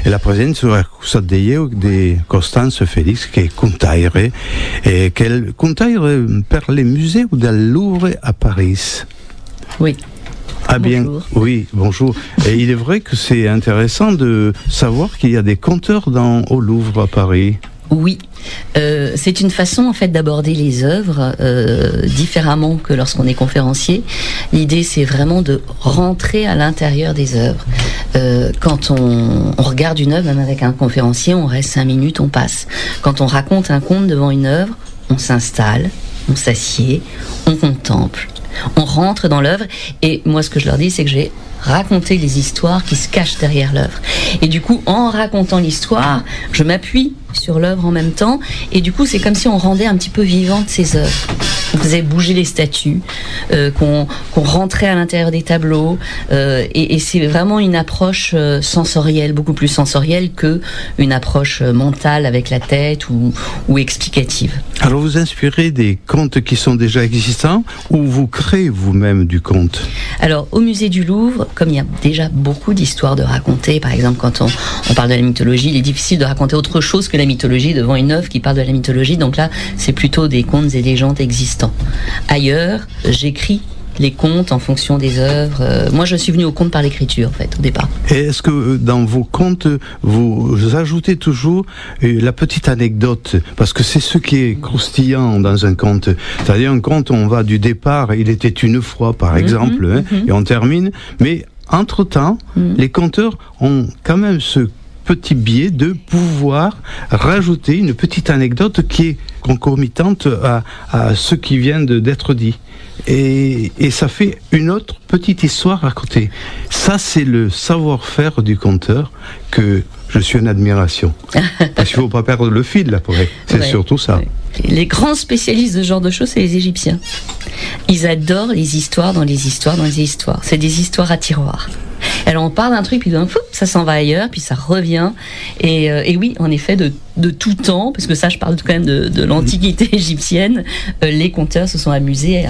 e la presenza de io di Costanzo Felix che è contaire e che contaire per les musées del Louvre à Paris. Oui. Ah bien, bonjour. Oui, bonjour. Et il est vrai que c'est intéressant de savoir qu'il y a des conteurs au Louvre à Paris. Oui, c'est une façon en fait d'aborder les œuvres différemment que lorsqu'on est conférencier. L'idée c'est vraiment de rentrer à l'intérieur des œuvres. Quand on regarde une œuvre, même avec un conférencier, on reste 5 minutes, on passe. Quand on raconte un conte devant une œuvre, on s'installe, on s'assied, on contemple. On rentre dans l'œuvre et moi ce que je leur dis c'est que j'ai raconté les histoires qui se cachent derrière l'œuvre. Et du coup en racontant l'histoire, je m'appuie sur l'œuvre en même temps et du coup c'est comme si on rendait un petit peu vivante ces œuvres. On faisait bouger les statues, qu'on rentrait à l'intérieur des tableaux et c'est vraiment une approche sensorielle, beaucoup plus sensorielle que une approche mentale avec la tête ou explicative. Alors vous inspirez des contes qui sont déjà existants ou vous créez vous-même du conte? Alors au musée du Louvre, comme il y a déjà beaucoup d'histoires de raconter, par exemple quand on parle de la mythologie, il est difficile de raconter autre chose que la mythologie devant une œuvre qui parle de la mythologie, donc là c'est plutôt des contes et légendes existants. Ailleurs, j'écris les contes en fonction des œuvres. Moi, je suis venue au conte par l'écriture, en fait, au départ. Et est-ce que dans vos contes, vous ajoutez toujours la petite anecdote? Parce que c'est ce qui est croustillant dans un conte. C'est-à-dire un conte, on va du départ, il était une fois, par exemple, et on termine. Mais entre-temps, les conteurs ont quand même ce petit biais de pouvoir rajouter une petite anecdote qui est concomitante à ce qui vient d'être dit. Et ça fait une autre petite histoire racontée. Ça, c'est le savoir-faire du conteur que je suis en admiration. Parce qu'il ne faut pas perdre le fil, après. C'est surtout ça. Ouais. Les grands spécialistes de ce genre de choses, c'est les Égyptiens. Ils adorent les histoires dans les histoires dans les histoires. C'est des histoires à tiroir. Alors on part d'un truc, puis d'un coup, ça s'en va ailleurs, puis ça revient. Et oui, en effet, de tout temps, parce que ça, je parle quand même de l'Antiquité égyptienne, les conteurs se sont amusés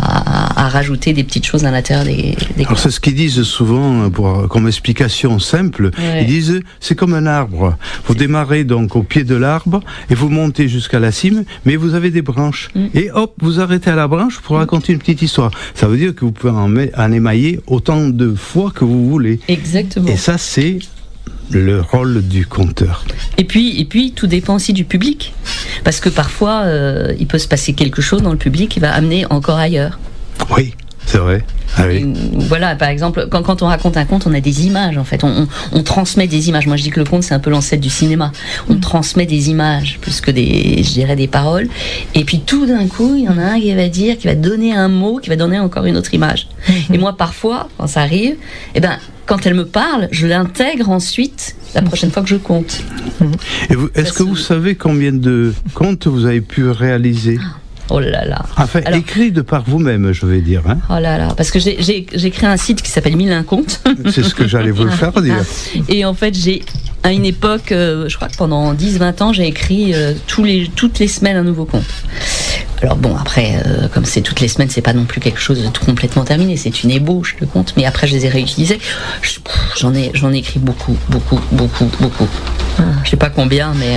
à rajouter des petites choses à l'intérieur des Alors c'est ce qu'ils disent souvent, comme explication simple. Ouais. Ils disent, c'est comme un arbre. Vous démarrez donc au pied de l'arbre, et vous montez jusqu'à la cime, mais vous avez des branches. Et hop, vous arrêtez à la branche pour raconter une petite histoire. Ça veut dire que vous pouvez en émailler autant de fois que vous voulez. Exactement. Et ça, c'est le rôle du conteur. Et puis, tout dépend aussi du public. Parce que parfois, il peut se passer quelque chose dans le public qui va amener encore ailleurs. Oui, c'est vrai. Ah oui. Voilà, par exemple, quand on raconte un conte, on a des images, en fait. On transmet des images. Moi, je dis que le conte, c'est un peu l'ancêtre du cinéma. On transmet des images, plus que des paroles. Et puis, tout d'un coup, il y en a un qui va donner un mot, qui va donner encore une autre image. Et moi, parfois, quand ça arrive, quand elle me parle, je l'intègre ensuite la prochaine fois que je compte. Et est-ce que vous savez combien de contes vous avez pu réaliser? Oh là là. Enfin, écrit de par vous-même, je vais dire. Hein. Oh là là, parce que j'ai créé un site qui s'appelle 1001 contes. C'est ce que j'allais vous le faire dire. Et en fait, à une époque, je crois que pendant 10-20 ans, j'ai écrit toutes les semaines un nouveau conte. Alors bon, après, comme c'est toutes les semaines, c'est pas non plus quelque chose de complètement terminé, c'est une ébauche de contes, mais après je les ai réutilisés. J'en ai écrit beaucoup. Je sais pas combien, mais...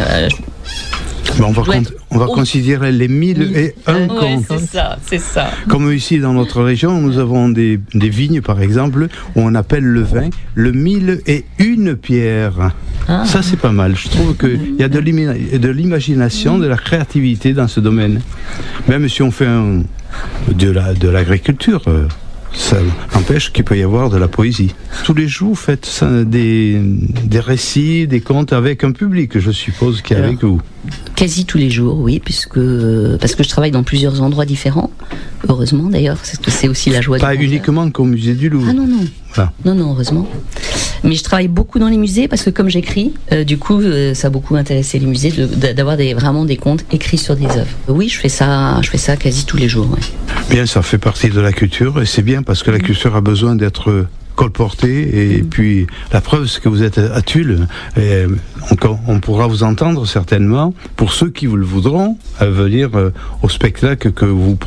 on va considérer les 1001 contes. C'est ça. Comme ici dans notre région, nous avons des vignes, par exemple, où on appelle le vin le 1001 pierre. Ça, c'est pas mal. Je trouve qu'il y a de l'imagination, de la créativité dans ce domaine. Même si on fait de l'agriculture, ça n'empêche qu'il peut y avoir de la poésie. Tous les jours, vous faites des récits, des contes avec un public, je suppose, qui est avec vous. Quasi tous les jours, oui, parce que je travaille dans plusieurs endroits différents. Heureusement, d'ailleurs, parce que c'est aussi la joie. Pas uniquement qu'au musée du Louvre. Ah non. Voilà. Non, heureusement. Mais je travaille beaucoup dans les musées parce que comme j'écris, du coup, ça a beaucoup intéressé les musées d'avoir vraiment des contes écrits sur des œuvres. Oui, je fais ça quasi tous les jours. Ouais. Bien, ça fait partie de la culture et c'est bien parce que la culture a besoin d'être colportée et puis la preuve c'est que vous êtes à Tulle et on pourra vous entendre certainement pour ceux qui vous le voudront venir au spectacle que vous